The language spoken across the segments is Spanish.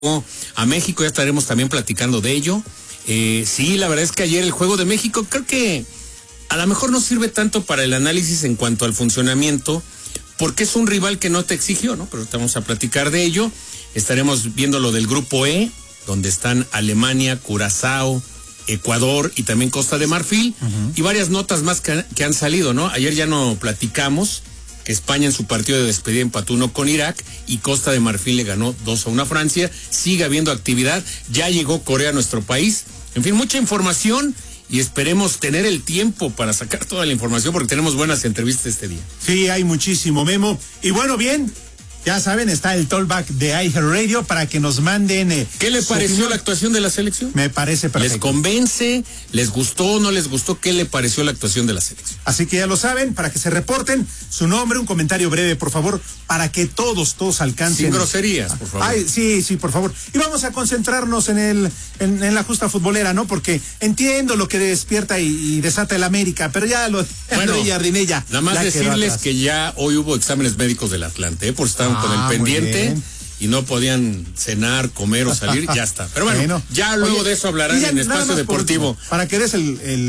a México, ya estaremos también platicando de ello. Sí, la verdad es que ayer el juego de México creo que a lo mejor no sirve tanto para el análisis en cuanto al funcionamiento, porque es un rival que no te exigió, ¿no? Pero vamos a platicar de ello. Estaremos viendo lo del grupo E, donde están Alemania, Curazao, Ecuador y también Costa de Marfil, y varias notas más que han salido, ¿no? Ayer ya no platicamos que España en su partido de despedida empató 1 con Irak y Costa de Marfil le ganó 2-1 a Francia. Sigue habiendo actividad, ya llegó Corea a nuestro país. En fin, mucha información y esperemos tener el tiempo para sacar toda la información porque tenemos buenas entrevistas este día. Sí, hay muchísimo, Memo. Y bueno, bien, ya saben, está el Talkback de iHeartRadio para que nos manden... ¿Qué le pareció la actuación de la selección? Me parece perfecto. ¿Les convence? ¿Les gustó o no les gustó? ¿Qué le pareció la actuación de la selección? Así que ya lo saben, para que se reporten su nombre, un comentario breve, por favor, para que todos alcancen. Sin groserías, por favor. Ay, sí, por favor. Y vamos a concentrarnos en la justa futbolera, ¿no? Porque entiendo lo que despierta y desata el América, pero ya lo... Bueno, Jardinella, nada más decirles que ya hoy hubo exámenes médicos del Atlante, por estar con el pendiente y no podían cenar, comer o salir, ya está. Pero bueno, ya luego de eso hablarán en Espacio Deportivo. Para que des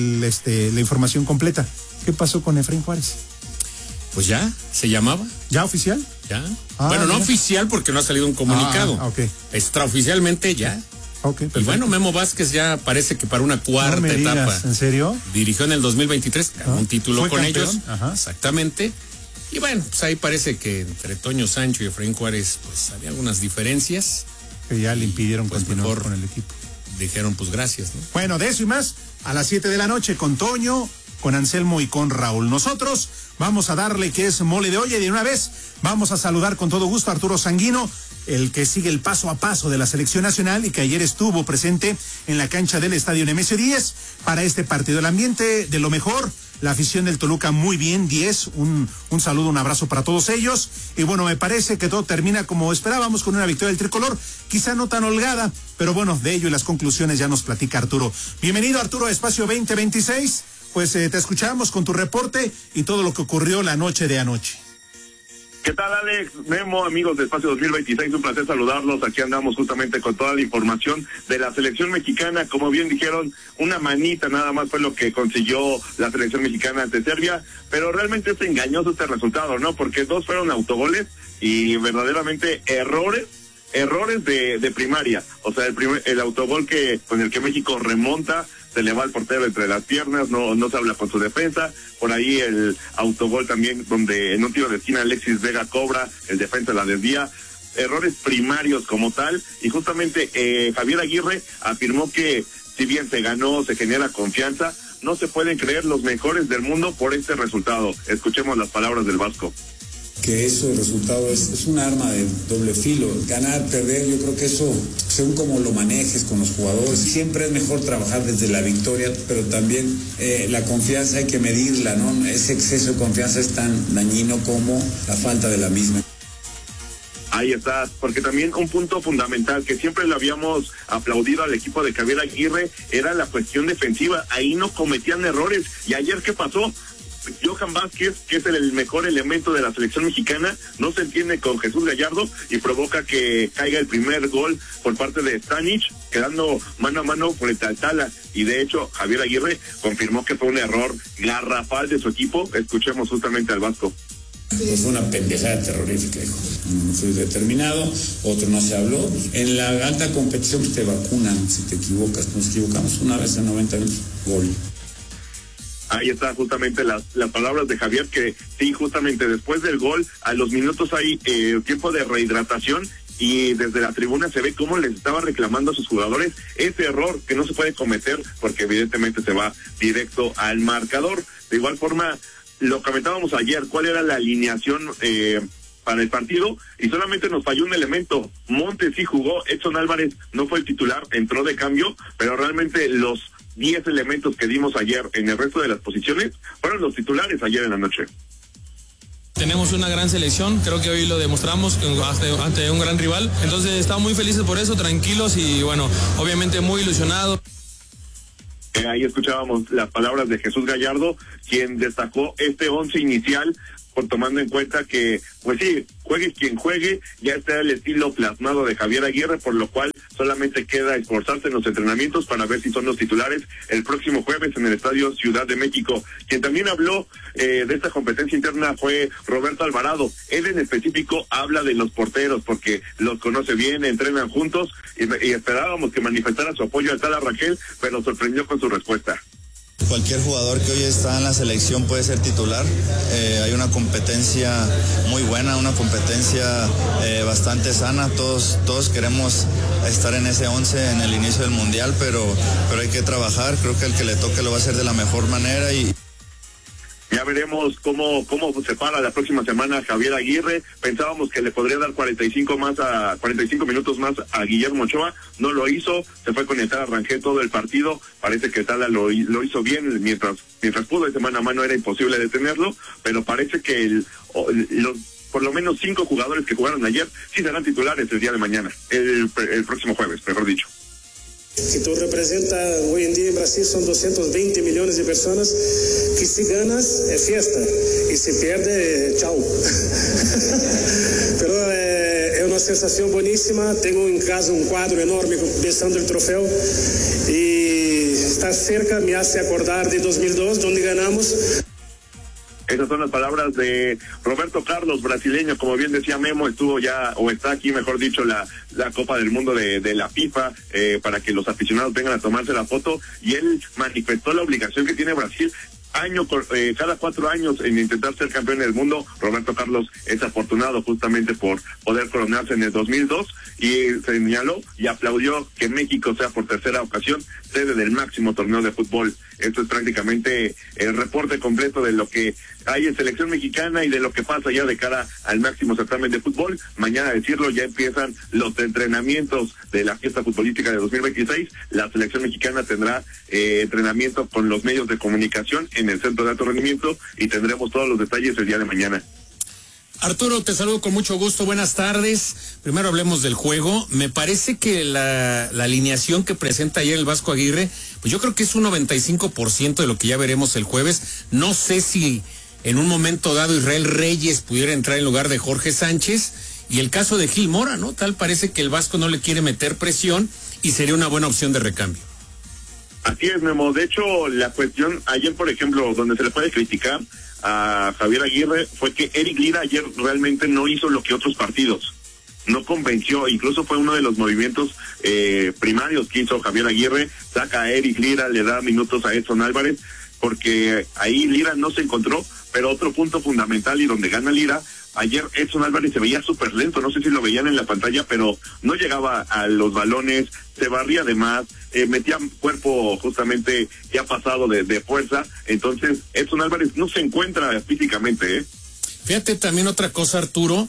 la información completa. ¿Qué pasó con Efraín Juárez? Pues ya, se llamaba. ¿Ya oficial? Ya. Bueno, no oficial porque no ha salido un comunicado. Okay. Extraoficialmente ya. Okay, y bueno, Memo Vázquez ya parece que para una cuarta etapa. ¿En serio? Dirigió en el 2023, ganó un título con campeón? ellos. Exactamente. Y bueno, pues ahí parece que entre Toño Sancho y Efraín Juárez, pues había algunas diferencias. Que ya le impidieron continuar con el equipo. Dijeron, pues gracias, ¿no? Bueno, de eso y más, a las 7 de la noche con Toño, con Anselmo y con Raúl. Nosotros vamos a darle que es mole de olla y de una vez vamos a saludar con todo gusto a Arturo Sanguino, el que sigue el paso a paso de la selección nacional y que ayer estuvo presente en la cancha del estadio Nemesio 10 para este partido. El ambiente de lo mejor, la afición del Toluca muy bien, 10, un saludo, un abrazo para todos ellos. Y bueno, me parece que todo termina como esperábamos, con una victoria del tricolor, quizá no tan holgada, pero bueno, de ello y las conclusiones ya nos platica Arturo. Bienvenido, Arturo, a Espacio 2026. Pues te escuchamos con tu reporte y todo lo que ocurrió la noche de anoche. ¿Qué tal, Alex? Memo, amigos de Espacio 2026, un placer saludarlos. Aquí andamos justamente con toda la información de la selección mexicana. Como bien dijeron, una manita nada más fue lo que consiguió la selección mexicana ante Serbia, pero realmente es engañoso este resultado, ¿no? Porque 2 fueron autogoles y verdaderamente errores de primaria. O sea, el autogol con el que México remonta, se le va al portero entre las piernas, no se habla con su defensa. Por ahí el autogol también, donde en un tiro de esquina Alexis Vega cobra, el defensa la desvía. Errores primarios como tal, y justamente Javier Aguirre afirmó que si bien se ganó, se genera confianza, no se pueden creer los mejores del mundo por este resultado. Escuchemos las palabras del Vasco. Que eso, el resultado es un arma de doble filo. Ganar, perder, yo creo que eso, según cómo lo manejes con los jugadores, siempre es mejor trabajar desde la victoria, pero también la confianza hay que medirla, ¿no? Ese exceso de confianza es tan dañino como la falta de la misma. Ahí está, porque también un punto fundamental que siempre le habíamos aplaudido al equipo de Javier Aguirre era la cuestión defensiva. Ahí no cometían errores. ¿Y ayer qué pasó? Johan Vázquez, que es el mejor elemento de la selección mexicana, no se entiende con Jesús Gallardo y provoca que caiga el primer gol por parte de Stanic, quedando mano a mano frente al Tala. Y de hecho, Javier Aguirre confirmó que fue un error garrafal de su equipo. Escuchemos justamente al Vasco. Pues fue una pendejada terrorífica, hijo. No fui determinado, otro no se habló. En la alta competición te vacunan si te equivocas. Nos equivocamos una vez en 90 minutos, gol. Ahí está justamente las palabras de Javier, que sí, justamente después del gol, a los minutos hay tiempo de rehidratación, y desde la tribuna se ve cómo les estaba reclamando a sus jugadores ese error que no se puede cometer, porque evidentemente se va directo al marcador. De igual forma, lo comentábamos ayer, cuál era la alineación para el partido, y solamente nos falló un elemento. Montes sí jugó, Edson Álvarez no fue el titular, entró de cambio, pero realmente los 10 elementos que dimos ayer en el resto de las posiciones fueron los titulares ayer en la noche. Tenemos una gran selección, creo que hoy lo demostramos ante un gran rival, entonces estamos muy felices por eso, tranquilos y bueno, obviamente muy ilusionados. Ahí escuchábamos las palabras de Jesús Gallardo, quien destacó este 11 inicial tomando en cuenta que, pues sí, juegue quien juegue, ya está el estilo plasmado de Javier Aguirre, por lo cual solamente queda esforzarse en los entrenamientos para ver si son los titulares el próximo jueves en el Estadio Ciudad de México. Quien también habló de esta competencia interna fue Roberto Alvarado. Él en específico habla de los porteros porque los conoce bien, entrenan juntos y esperábamos que manifestara su apoyo a Tala Rangel, pero sorprendió con su respuesta. Cualquier jugador que hoy está en la selección puede ser titular. Hay una competencia muy buena, una competencia bastante sana. Todos queremos estar en ese 11 en el inicio del Mundial, pero hay que trabajar. Creo que el que le toque lo va a hacer de la mejor manera y ya veremos cómo se para la próxima semana Javier Aguirre. Pensábamos que le podría dar 45 minutos más a Guillermo Ochoa. No lo hizo, se fue con el Tala Rangel todo el partido. Parece que Tala lo hizo bien mientras pudo, de mano a mano era imposible detenerlo, pero parece que por lo menos 5 jugadores que jugaron ayer sí serán titulares el día de mañana, el próximo jueves, mejor dicho. Que tú representas hoy en día en Brasil son 220 millones de personas que si ganas es fiesta y si pierde, chao. Pero es una sensación buenísima. Tengo en casa un cuadro enorme besando el trofeo y estar cerca me hace acordar de 2002 donde ganamos. Esas son las palabras de Roberto Carlos, brasileño, como bien decía Memo, estuvo ya, o está aquí, mejor dicho, la Copa del Mundo de la FIFA, para que los aficionados vengan a tomarse la foto, y él manifestó la obligación que tiene Brasil cada 4 años en intentar ser campeón del mundo. Roberto Carlos es afortunado justamente por poder coronarse en el 2002 y señaló y aplaudió que México sea por tercera ocasión sede del máximo torneo de fútbol. Esto es prácticamente el reporte completo de lo que hay en selección mexicana y de lo que pasa ya de cara al máximo certamen de fútbol. Mañana, decirlo, ya empiezan los entrenamientos de la fiesta futbolística de 2026. La selección mexicana tendrá entrenamiento con los medios de comunicación en el centro de alto rendimiento y tendremos todos los detalles el día de mañana. Arturo, te saludo con mucho gusto, buenas tardes. Primero hablemos del juego. Me parece que la alineación que presenta ayer el Vasco Aguirre, pues yo creo que es un 95% de lo que ya veremos el jueves. No sé si en un momento dado Israel Reyes pudiera entrar en lugar de Jorge Sánchez, y el caso de Gil Mora, ¿no? Tal parece que el Vasco no le quiere meter presión y sería una buena opción de recambio. Así es, Memo. De hecho, la cuestión ayer, por ejemplo, donde se le puede criticar a Javier Aguirre fue que Eric Lira ayer realmente no hizo lo que otros partidos. No convenció, incluso fue uno de los movimientos primarios que hizo Javier Aguirre. Saca a Eric Lira, le da minutos a Edson Álvarez, porque ahí Lira no se encontró. Pero otro punto fundamental y donde gana Lira, ayer Edson Álvarez se veía súper lento, no sé si lo veían en la pantalla, pero no llegaba a los balones, se barría de más, metía cuerpo justamente ya pasado de fuerza. Entonces Edson Álvarez no se encuentra físicamente. Fíjate también otra cosa, Arturo,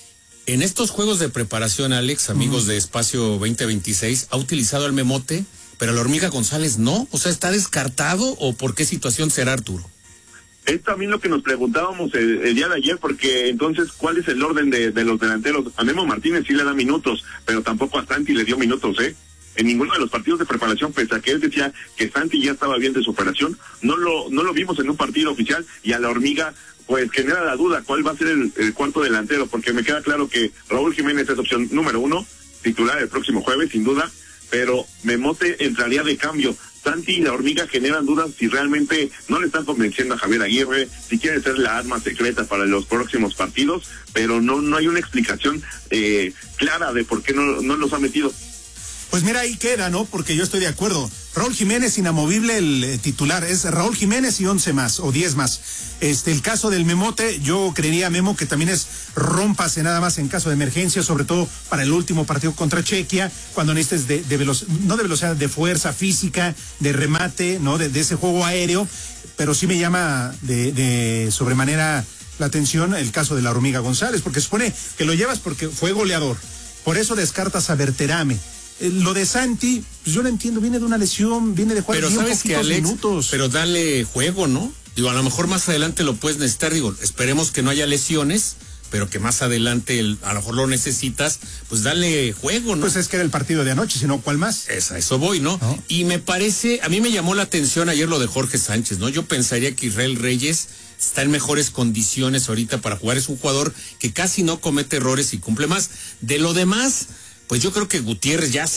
en estos juegos de preparación, Alex, amigos de Espacio 2026, ha utilizado al Memote, pero la Hormiga González no, o sea, ¿está descartado o por qué situación será, Arturo? Es también lo que nos preguntábamos el día de ayer, porque entonces, ¿cuál es el orden de los delanteros? A Memo Martínez sí le da minutos, pero tampoco a Santi le dio minutos, En ninguno de los partidos de preparación, pese a que él decía que Santi ya estaba bien de su operación, no lo vimos en un partido oficial, y a la Hormiga pues genera la duda cuál va a ser el cuarto delantero, porque me queda claro que Raúl Jiménez es opción número 1, titular el próximo jueves, sin duda, pero Memote entraría de cambio. Santi y la Hormiga generan dudas si realmente no le están convenciendo a Javier Aguirre, si quiere ser la arma secreta para los próximos partidos, pero no hay una explicación clara de por qué no los ha metido. Pues mira, ahí queda, ¿no? Porque yo estoy de acuerdo. Raúl Jiménez, inamovible el titular. Es Raúl Jiménez y 11 más, o 10 más. El caso del Memote, yo creería, Memo, que también es rómpase nada más en caso de emergencia, sobre todo para el último partido contra Chequia, cuando necesites no de velocidad, de fuerza física, de remate, ¿no? De ese juego aéreo. Pero sí me llama de sobremanera la atención el caso de la Hormiga González, porque supone que lo llevas porque fue goleador. Por eso descartas a Berterame. Lo de Santi, pues yo lo entiendo, viene de una lesión, viene de jugar pero bien sabes que Alex, minutos. Pero dale juego, ¿no? Digo, a lo mejor más adelante lo puedes necesitar, digo, esperemos que no haya lesiones, pero que más adelante a lo mejor lo necesitas, pues dale juego, ¿no? Pues es que era el partido de anoche, sino ¿cuál más? Eso voy, ¿no? Y me parece, a mí me llamó la atención ayer lo de Jorge Sánchez, ¿no? Yo pensaría que Israel Reyes está en mejores condiciones ahorita para jugar. Es un jugador que casi no comete errores y cumple más. De lo demás, pues yo creo que Gutiérrez ya